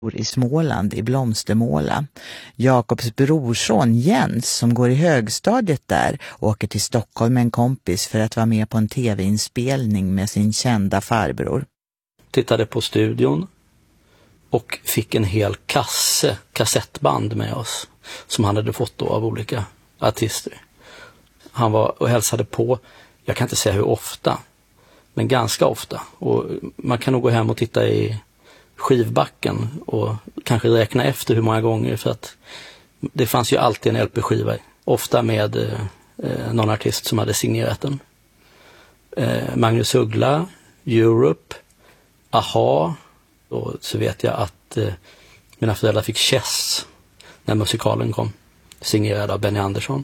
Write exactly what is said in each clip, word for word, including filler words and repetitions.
i Småland i Blomstermåla. Jakobs brorson Jens, som går i högstadiet där, åker till Stockholm med en kompis för att vara med på en tv-inspelning med sin kända farbror. Tittade på studion och fick en hel kasse, kassettband med oss som han hade fått då av olika artister. Han var och hälsade på, jag kan inte säga hur ofta, men ganska ofta. Och man kan nog gå hem och titta i skivbacken och kanske räkna efter hur många gånger, för att det fanns ju alltid en L P-skiva, ofta med eh, någon artist som hade signerat den. Eh, Magnus Uggla, Europe, Aha, och så vet jag att eh, mina föräldrar fick Chess när musikalen kom, signerad av Benny Andersson.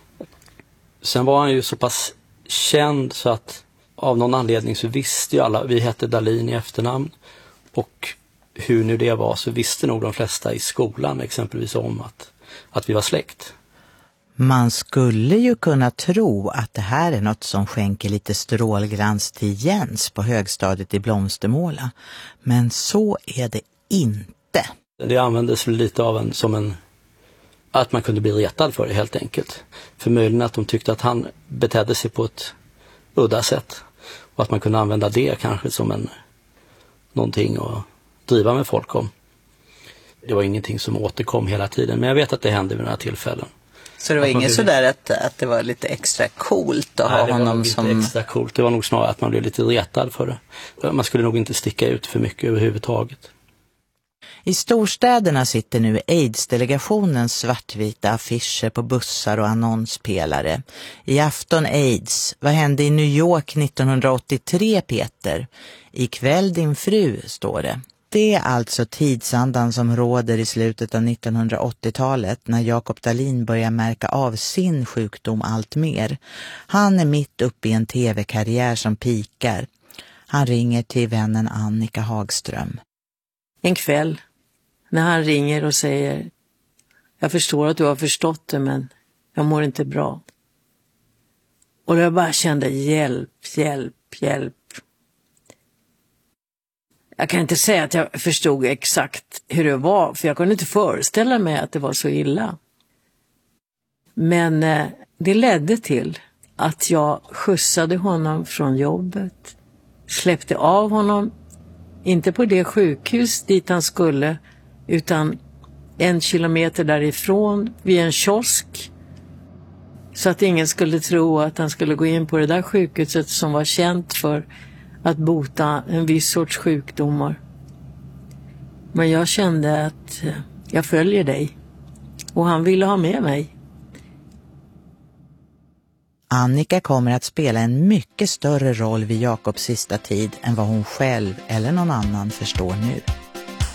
Sen var han ju så pass känd så att av någon anledning så visste ju alla, vi hette Dahlin i efternamn, och hur nu det var så visste nog de flesta i skolan exempelvis om att, att vi var släkt. Man skulle ju kunna tro att det här är något som skänker lite strålglans till Jens på högstadiet i Blomstermåla. Men så är det inte. Det användes väl lite av en som en, att man kunde bli retad för det helt enkelt. För möjligen att de tyckte att han betedde sig på ett udda sätt. Och att man kunde använda det kanske som en någonting att driva med folk om. Det var ingenting som återkom hela tiden, men jag vet att det hände vid några tillfällen. Så det var inget sådär att, att det var lite extra coolt att Nej, ha honom som... Nej, det var extra coolt. Det var nog snarare att man blev lite retad för det. Man skulle nog inte sticka ut för mycket överhuvudtaget. I storstäderna sitter nu AIDS-delegationens svartvita affischer på bussar och annonspelare. I afton AIDS. Vad hände i New York nittonhundraåttiotre, Peter? Ikväll din fru, står det. Det är alltså tidsandan som råder i slutet av nittonhundraåttiotalet när Jakob Dahlin börjar märka av sin sjukdom allt mer. Han är mitt uppe i en tv-karriär som pikar. Han ringer till vännen Annika Hagström. En kväll när han ringer och säger: jag förstår att du har förstått det, men jag mår inte bra. Och jag bara kände hjälp, hjälp, hjälp. Jag kan inte säga att jag förstod exakt hur det var, för jag kunde inte föreställa mig att det var så illa. Men eh, det ledde till att jag skjutsade honom från jobbet, släppte av honom, inte på det sjukhus dit han skulle, utan en kilometer därifrån vid en kiosk, så att ingen skulle tro att han skulle gå in på det där sjukhuset som var känt för att bota en viss sorts sjukdomar. Men jag kände att jag följer dig, och han ville ha med mig. Annika kommer att spela en mycket större roll vid Jakobs sista tid än vad hon själv eller någon annan förstår nu.